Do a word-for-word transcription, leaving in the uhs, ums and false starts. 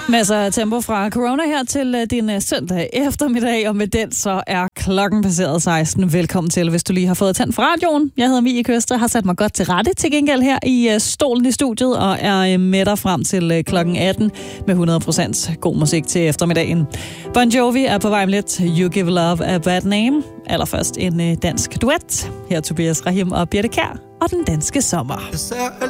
Masser af tempo fra Corona her til din søndag eftermiddag, og med den så er klokken passeret seksten. Velkommen til, hvis du lige har fået tændt for radioen. Jeg hedder Mie Køster, har sat mig godt til rette til gengæld her i stolen i studiet, og er med dig frem til klokken atten med hundrede procent god musik til eftermiddagen. Bon Jovi er på vej med lidt You Give Love a Bad Name. Allerførst en dansk duet. Her er Tobias Rahim og Birte Kjær og Den Danske Sommer.